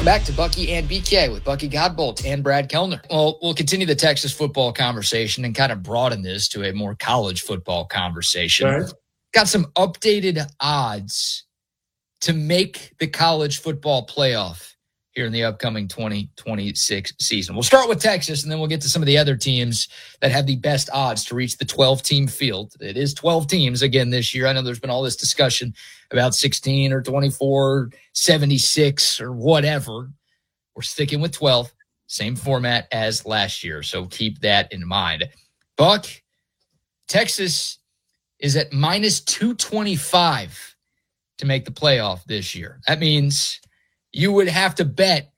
Welcome back to Bucky and BK with Bucky Godbolt and Brad Kellner. Well, we'll continue the Texas football conversation and kind of broaden this to a more college football conversation. Okay. Got some updated odds to make the college football playoff here in the upcoming 2026 season. We'll start with Texas, and then we'll get to some of the other teams that have the best odds to reach the 12-team field. It is 12 teams again this year. I know there's been all this discussion about 16 or 24, 76 or whatever. We're sticking with 12, same format as last year, so keep that in mind. Buck, Texas is at minus 225 to make the playoff this year. That means you would have to bet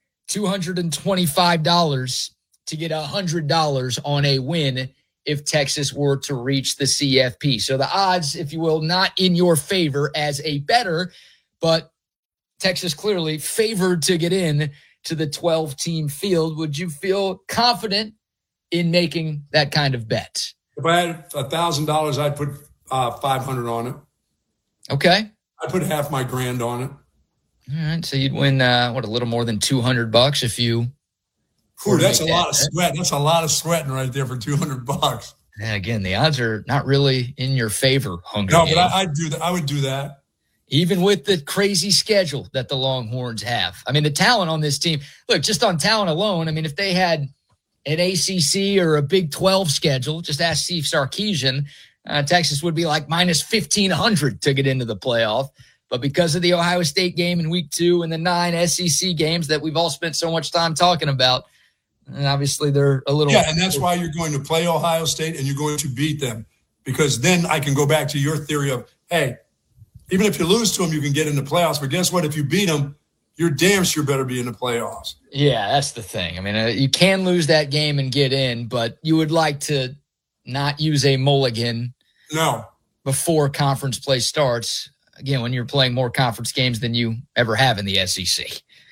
$225 to get $100 on a win if Texas were to reach the CFP. So the odds, if you will, not in your favor as a bettor, but Texas clearly favored to get in to the 12-team field. Would you feel confident in making that kind of bet? If I had $1,000, I'd put $500 on it. Okay. I'd put half my grand on it. All right, so you'd win a little more than $200 if you. Ooh, that's a lot of sweat. That's a lot of sweating right there for $200. And again, the odds are not really in your favor, Hunger No, Games. but I'd do that. I would do that. Even with the crazy schedule that the Longhorns have. I mean, the talent on this team. Look, just on talent alone. I mean, if they had an ACC or a Big 12 schedule, just ask Steve Sarkisian, Texas would be like minus 1,500 to get into the playoff. But because of the Ohio State game in week 2 and the 9 SEC games that we've all spent so much time talking about, and obviously they're a little. Yeah, and that's why you're going to play Ohio State and you're going to beat them. Because then I can go back to your theory of, hey, even if you lose to them, you can get in the playoffs. But guess what? If you beat them, you're damn sure better be in the playoffs. Yeah, that's the thing. I mean, you can lose that game and get in, but you would like to not use a mulligan before conference play starts. Again, when you're playing more conference games than you ever have in the SEC.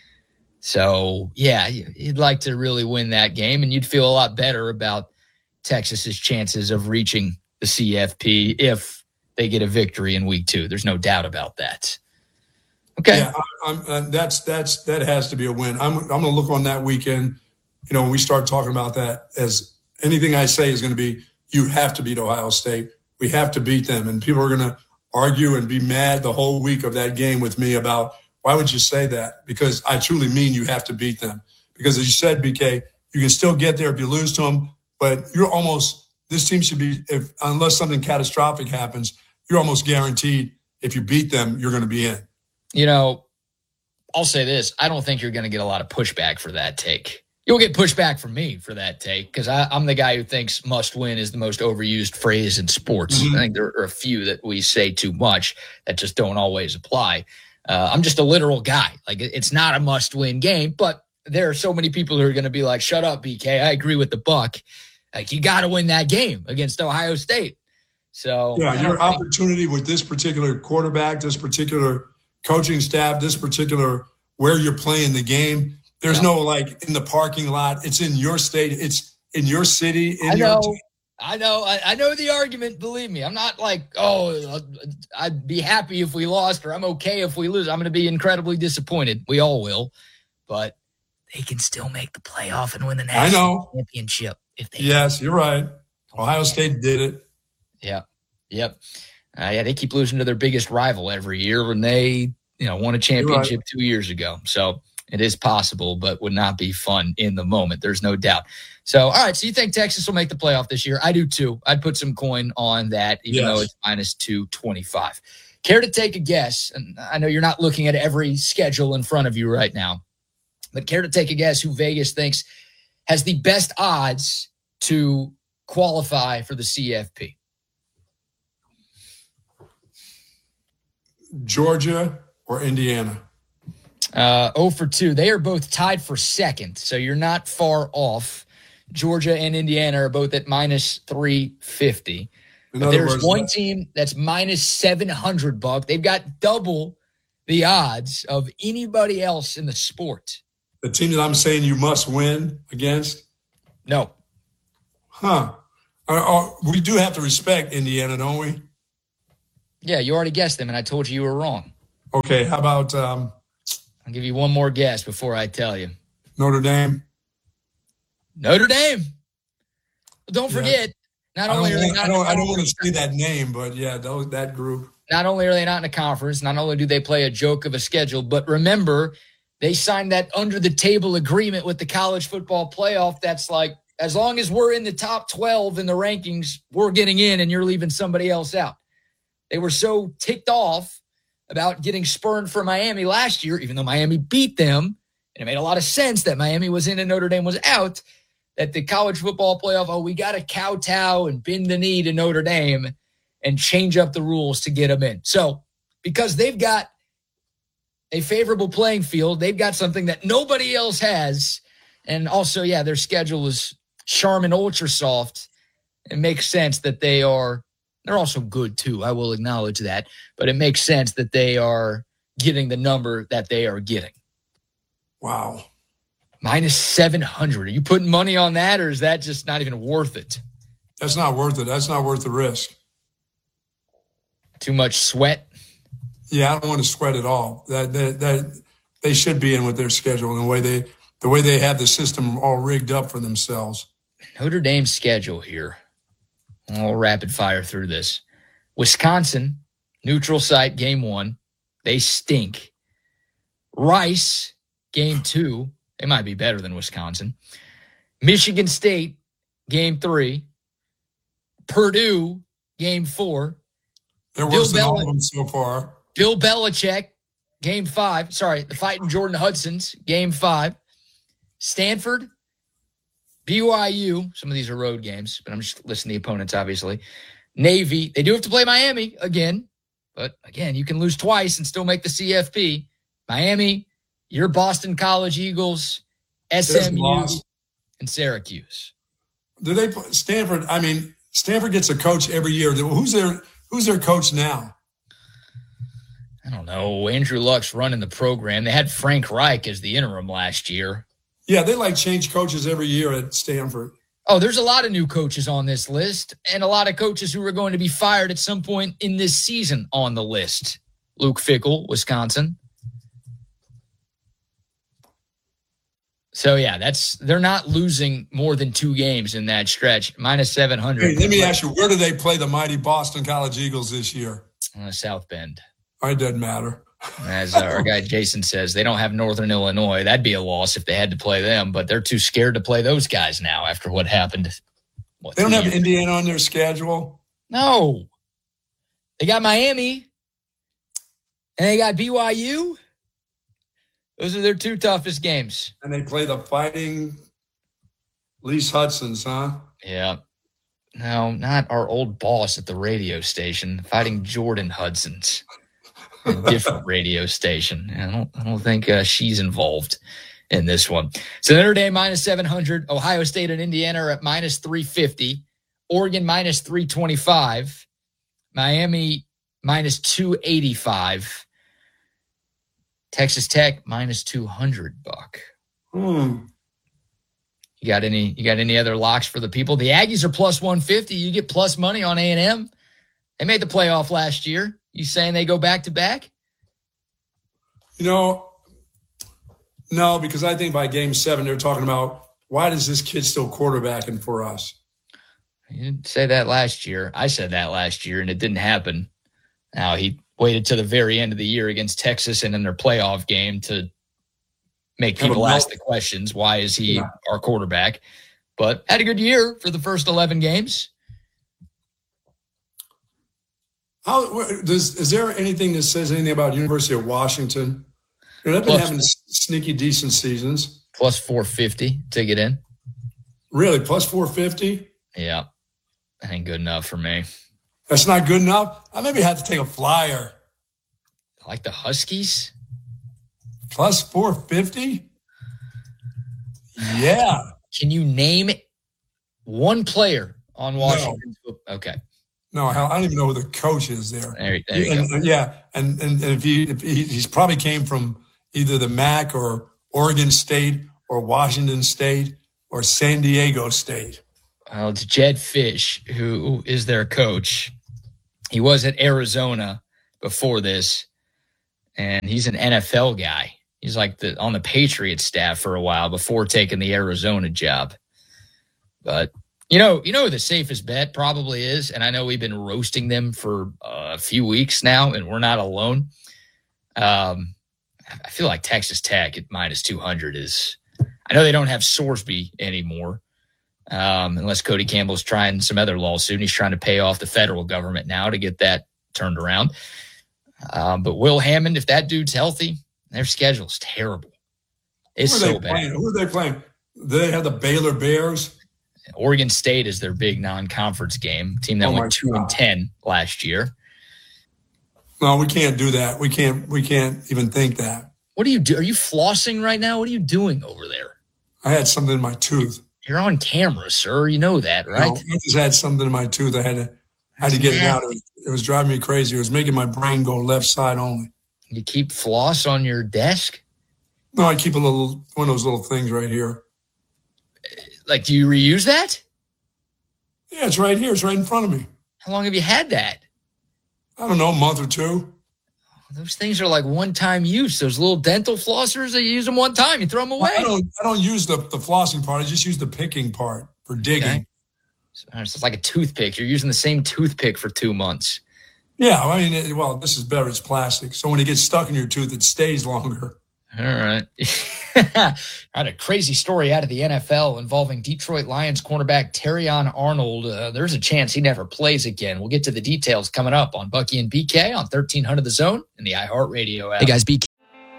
So, yeah, you'd like to really win that game, and you'd feel a lot better about Texas's chances of reaching the CFP if they get a victory in week 2. There's no doubt about that. Okay. Yeah, that has to be a win. I'm going to look on that weekend. You know, when we start talking about that, as anything I say is going to be, you have to beat Ohio State. We have to beat them, and people are going to argue and be mad the whole week of that game with me about why would you say that? Because I truly mean you have to beat them. Because as you said, BK, you can still get there if you lose to them, but you're almost, this team should be, unless something catastrophic happens, you're almost guaranteed if you beat them, you're going to be in. You know, I'll say this. I don't think you're going to get a lot of pushback for that take. You'll get pushback from me for that take because I'm the guy who thinks must win is the most overused phrase in sports. Mm-hmm. I think there are a few that we say too much that just don't always apply. I'm just a literal guy. Like, it's not a must win game, but there are so many people who are going to be like, shut up, BK. I agree with the Buck. Like, you got to win that game against Ohio State. So yeah, your opportunity with this particular quarterback, this particular coaching staff, this particular where you're playing the game. There's no like in the parking lot. It's in your state. It's in your city. I know the argument. Believe me, I'm not like, oh, I'd be happy if we lost or I'm okay if we lose. I'm going to be incredibly disappointed. We all will, but they can still make the playoff and win the national championship. If they you're right. Ohio State did it. Yeah. Yep. They keep losing to their biggest rival every year when they, won a championship 2 years ago. So it is possible, but would not be fun in the moment. There's no doubt. So, all right. So you think Texas will make the playoff this year? I do too. I'd put some coin on that, even though it's minus 225. Care to take a guess? And I know you're not looking at every schedule in front of you right now, but care to take a guess who Vegas thinks has the best odds to qualify for the CFP? Georgia or Indiana? 0 for 2. They are both tied for second, so you're not far off. Georgia and Indiana are both at minus 350. There's one team that's minus 700, Buck. They've got double the odds of anybody else in the sport. The team that I'm saying you must win against? No. Huh. We do have to respect Indiana, don't we? Yeah, you already guessed them, and I told you were wrong. Okay, how about I'll give you one more guess before I tell you. Notre Dame. Notre Dame. Well, don't forget, not only are they not I don't want to say that name, but yeah, that group. Not only are they not in a conference, not only do they play a joke of a schedule, but remember, they signed that under-the-table agreement with the college football playoff that's like, as long as we're in the top 12 in the rankings, we're getting in and you're leaving somebody else out. They were so ticked off about getting spurned for Miami last year, even though Miami beat them, and it made a lot of sense that Miami was in and Notre Dame was out, that the college football playoff, we got to kowtow and bend the knee to Notre Dame and change up the rules to get them in. So because they've got a favorable playing field, they've got something that nobody else has, and also, their schedule is Charmin ultra soft. It makes sense that they're also good too. I will acknowledge that, but it makes sense that they are getting the number that they are getting. Wow. Minus 700. Are you putting money on that, or is that just not even worth it? That's not worth it. That's not worth the risk. Too much sweat? Yeah, I don't want to sweat at all. That they should be in with their schedule and the way they have the system all rigged up for themselves. Notre Dame's schedule here. I'll rapid fire through this. Wisconsin, neutral site, game 1. They stink. Rice, game 2. They might be better than Wisconsin. Michigan State, game 3. Purdue, game 4. They're worse than all of them so far. Bill Belichick, game 5. Sorry, the Fighting Jordan Hudsons, game 5. Stanford, BYU. Some of these are road games, but I'm just listing the opponents, obviously. Navy. They do have to play Miami again, but again, you can lose twice and still make the CFP. Miami, your Boston College Eagles, SMU, and Syracuse. Do they play Stanford? I mean, Stanford gets a coach every year. Who's their coach now? I don't know. Andrew Luck's running the program. They had Frank Reich as the interim last year. Yeah, they change coaches every year at Stanford. Oh, there's a lot of new coaches on this list and a lot of coaches who are going to be fired at some point in this season on the list. Luke Fickell, Wisconsin. So, they're not losing more than 2 games in that stretch. Minus 700. Hey, let me ask you, where do they play the mighty Boston College Eagles this year? South Bend. It doesn't matter. As our guy Jason says, they don't have Northern Illinois. That'd be a loss if they had to play them, but they're too scared to play those guys now after what happened. They don't have Indiana on their schedule? No. They got Miami, and they got BYU. Those are their 2 toughest games. And they play the Fighting Lise Hudsons, huh? Yeah. No, not our old boss at the radio station, Fighting Jordan Hudsons. A different radio station. I don't think she's involved in this one. So Notre Dame minus 700. Ohio State and Indiana are at minus 350. Oregon minus 325. Miami minus 285. Texas Tech minus 200 buck. You got any other locks for the people? The Aggies are plus 150. You get plus money on A&M. They made the playoff last year. You saying they go back to back? No, because I think by game 7, they're talking about, why does this kid still quarterbacking for us? You didn't say that last year. I said that last year, and it didn't happen. Now, he waited to the very end of the year against Texas and in their playoff game to make people ask the questions, why is he our quarterback? But had a good year for the first 11 games. Is there anything that says anything about University of Washington? They've been having sneaky decent seasons. Plus 450 to get in. Really? Plus 450? Yeah. That ain't good enough for me. That's not good enough? I maybe have to take a flyer. Like the Huskies? Plus 450? Yeah. Can you name one player on Washington? No. Okay. No, I don't even know who the coach is there. There you go. Yeah, and if he's probably came from either the MAC or Oregon State or Washington State or San Diego State. Well, it's Jed Fish, who is their coach. He was at Arizona before this, and he's an NFL guy. He's like on the Patriots staff for a while before taking the Arizona job. But you know who the safest bet probably is, and I know we've been roasting them for a few weeks now, and we're not alone. I feel like Texas Tech at minus 200 is. I know they don't have Sorsby anymore, unless Cody Campbell's trying some other lawsuit. And he's trying to pay off the federal government now to get that turned around. But Will Hammond, if that dude's healthy, their schedule's terrible. It's so bad. Who are they playing? They have the Baylor Bears. Oregon State is their big non-conference game. Team that went 2-10 last year. No, we can't do that. We can't even think that. What do you do? Are you flossing right now? What are you doing over there? I had something in my tooth. You're on camera, sir. You know that, right? No, I just had something in my tooth. I had to get it out. It was driving me crazy. It was making my brain go left side only. You keep floss on your desk? No, I keep one of those little things right here. Like, do you reuse that? Yeah, it's right here. It's right in front of me. How long have you had that? I don't know, a month or two. Those things are like one-time use. Those little dental flossers, you use them one time, you throw them away. I don't use the flossing part. I just use the picking part for digging. Okay. So it's like a toothpick. You're using the same toothpick for 2 months. Yeah, I mean, this is better. It's plastic. So when it gets stuck in your tooth, it stays longer. All right. I had a crazy story out of the NFL involving Detroit Lions cornerback Terrion Arnold. There's a chance he never plays again. We'll get to the details coming up on Bucky and BK on 1300 The Zone and the iHeartRadio app. Hey guys, BK.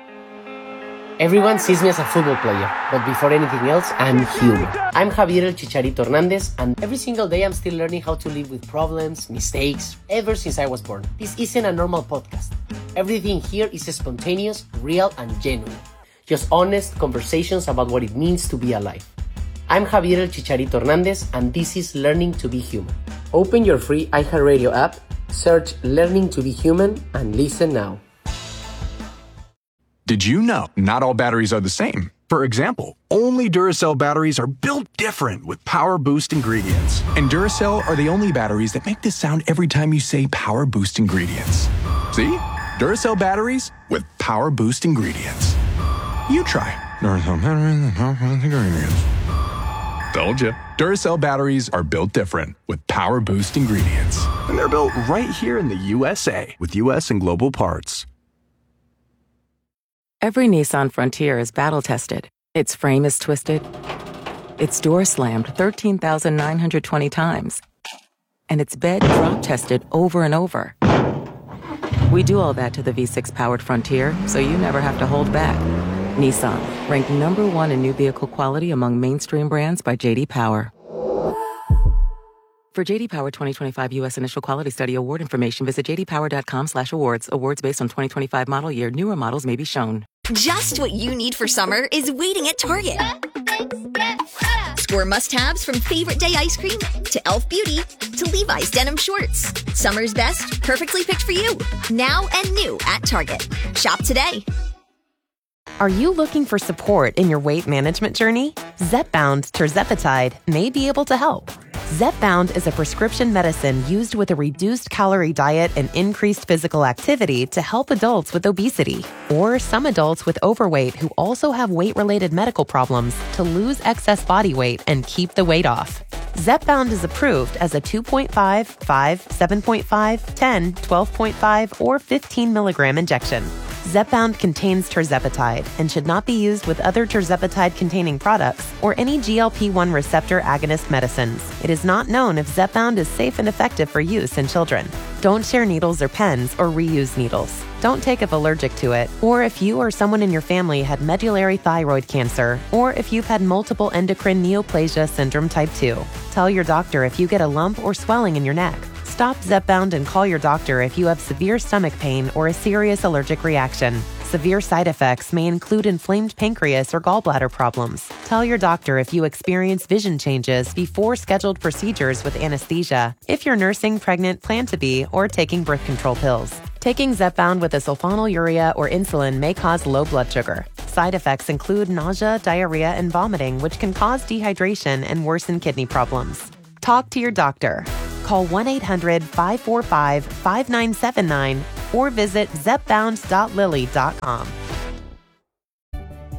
Everyone sees me as a football player, but before anything else, I'm human. I'm Javier El Chicharito Hernandez, and every single day I'm still learning how to live with problems, mistakes, ever since I was born. This isn't a normal podcast. Everything here is spontaneous, real, and genuine. Just honest conversations about what it means to be alive. I'm Javier El Chicharito Hernandez, and this is Learning to be Human. Open your free iHeartRadio app, search Learning to be Human, and listen now. Did you know not all batteries are the same? For example, only Duracell batteries are built different with Power Boost ingredients. And Duracell are the only batteries that make this sound every time you say Power Boost ingredients. See? Duracell batteries with Power Boost ingredients. You try Duracell batteries with Power Boost ingredients. Told you. Duracell batteries are built different with Power Boost ingredients. And they're built right here in the USA with US and global parts. Every Nissan Frontier is battle-tested. Its frame is twisted. Its door slammed 13,920 times. And its bed drop-tested over and over. We do all that to the V6-powered Frontier, so you never have to hold back. Nissan, ranked #1 in new vehicle quality among mainstream brands by J.D. Power. For J.D. Power 2025 U.S. Initial Quality Study award information, visit jdpower.com/awards. Awards based on 2025 model year. Newer models may be shown. Just what you need for summer is waiting at Target. Score must-haves from favorite day ice cream to Elf Beauty to Levi's denim shorts. Summer's best, perfectly picked for you. Now and new at Target. Shop today. Are you looking for support in your weight management journey? Zepbound tirzepatide may be able to help. Zepbound is a prescription medicine used with a reduced calorie diet and increased physical activity to help adults with obesity or some adults with overweight who also have weight-related medical problems to lose excess body weight and keep the weight off. Zepbound is approved as a 2.5, 5, 7.5, 10, 12.5, or 15 milligram injection. Zepbound contains tirzepatide and should not be used with other tirzepatide-containing products or any GLP-1 receptor agonist medicines. It is not known if Zepbound is safe and effective for use in children. Don't share needles or pens or reuse needles. Don't take if allergic to it, or if you or someone in your family had medullary thyroid cancer, or if you've had multiple endocrine neoplasia syndrome type 2. Tell your doctor if you get a lump or swelling in your neck. Stop Zepbound and call your doctor if you have severe stomach pain or a serious allergic reaction. Severe side effects may include inflamed pancreas or gallbladder problems. Tell your doctor if you experience vision changes before scheduled procedures with anesthesia, if you're nursing, pregnant, plan to be, or taking birth control pills. Taking Zepbound with a sulfonylurea or insulin may cause low blood sugar. Side effects include nausea, diarrhea, and vomiting, which can cause dehydration and worsen kidney problems. Talk to your doctor. Call 1-800-545-5979 or visit zepbound.lilly.com.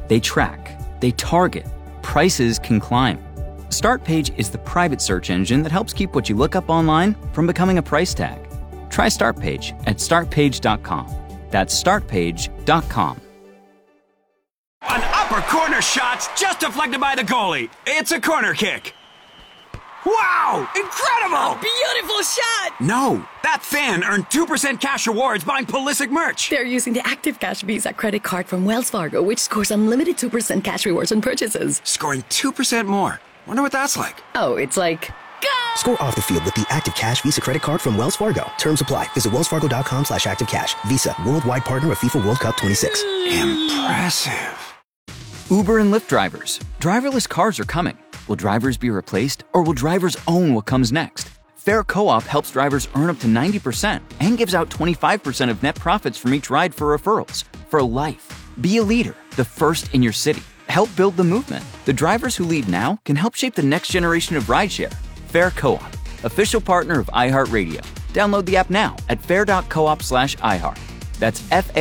They track, they target, prices can climb. Startpage is the private search engine that helps keep what you look up online from becoming a price tag. Try Startpage at startpage.com. That's startpage.com. An upper corner shot's just deflected by the goalie. It's a corner kick. Wow! Incredible! Beautiful shot! No, that fan earned 2% cash rewards buying Pulisic merch. They're using the Active Cash Visa credit card from Wells Fargo, which scores unlimited 2% cash rewards on purchases. Scoring 2% more. Wonder what that's like. Oh, it's like... Go! Score off the field with the Active Cash Visa credit card from Wells Fargo. Terms apply. Visit wellsfargo.com/activecash. Visa, worldwide partner of FIFA World Cup 26. Impressive. Uber and Lyft drivers. Driverless cars are coming. Will drivers be replaced, or will drivers own what comes next? Fair Co-op helps drivers earn up to 90% and gives out 25% of net profits from each ride for referrals. For life. Be a leader, the first in your city. Help build the movement. The drivers who lead now can help shape the next generation of rideshare. Fair Co-op, official partner of iHeartRadio. Download the app now at fair.coop/iHeart. That's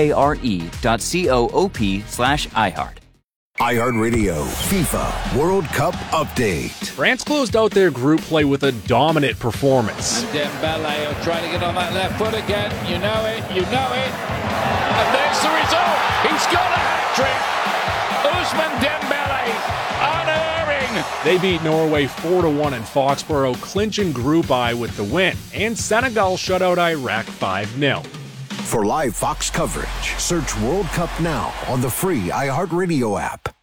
FARE.coop/iHeart. iHeartRadio FIFA World Cup Update. France closed out their group play with a dominant performance. And Dembele will try to get on that left foot again. You know it. And there's the result. He's got a hat-trick. Ousmane Dembele, unerring. They beat Norway 4-1 in Foxborough, clinching Group I with the win. And Senegal shut out Iraq 5-0. For live Fox coverage, search World Cup Now on the free iHeartRadio app.